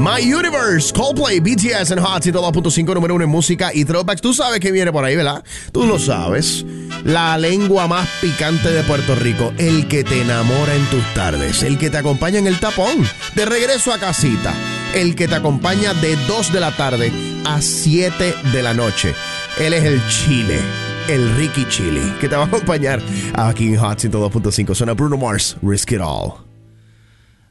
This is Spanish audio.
My Universe, Coldplay, BTS en Hot 102.5, número 1 en música y throwbacks. Tú sabes que viene por ahí, ¿verdad? Tú lo sabes. La lengua más picante de Puerto Rico, el que te enamora en tus tardes, el que te acompaña en el tapón, de regreso a casita, el que te acompaña de 2 de la tarde a 7 de la noche. Él es el Chile, el Ricky Chile, que te va a acompañar aquí en Hot 102.5. Suena Bruno Mars, Risk It All.